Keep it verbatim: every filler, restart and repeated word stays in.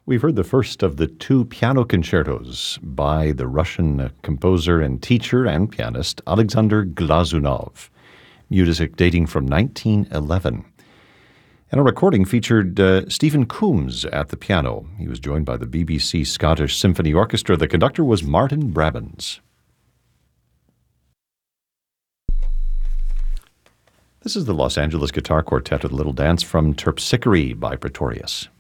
We've heard the first of the two piano concertos by the Russian uh, composer and teacher and pianist Alexander Glazunov, music dating from nineteen eleven. And a recording featured uh, Stephen Coombs at the piano. He was joined by the B B C Scottish Symphony Orchestra. The conductor was Martin Brabbins. This is the Los Angeles Guitar Quartet with a little dance from Terpsichore by Pretorius.